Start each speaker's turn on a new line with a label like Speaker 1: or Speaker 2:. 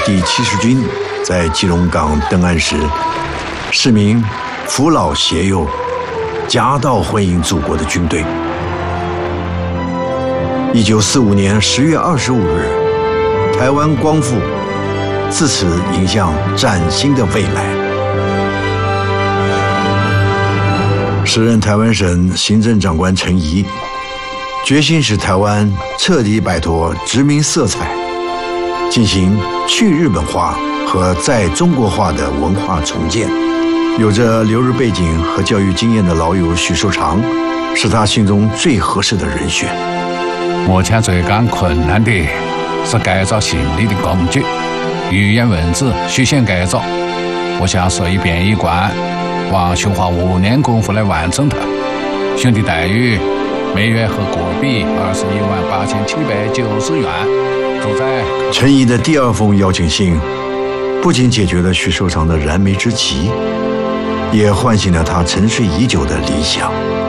Speaker 1: 第70军在基隆港登岸时，市民扶老携幼，夹道欢迎祖国的军队。1945年10月25日，台湾光复，自此迎向崭新的未来。时任台湾省行政长官陈仪，决心使台湾彻底摆脱殖民色彩，进行去日本化和在中国化的文化重建。有着留日背景和教育经验的老友许寿裳，是他心中最合适的人选。
Speaker 2: 目前最感困难的是改造行李的工具，语言文字需先改造。我想随便一贯，王兄花5年功夫来完成它。兄弟待遇每月和国币218790元。住在
Speaker 1: 陈仪的第2封邀请信，不仅解决了许寿裳的燃眉之急，也唤醒了他沉睡已久的理想。